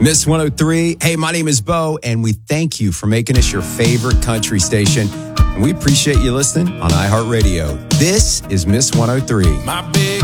Miss 103. Hey, my name is Bo, and we thank you for making us your favorite country station. And we appreciate you listening on iHeartRadio. This is Miss 103. My big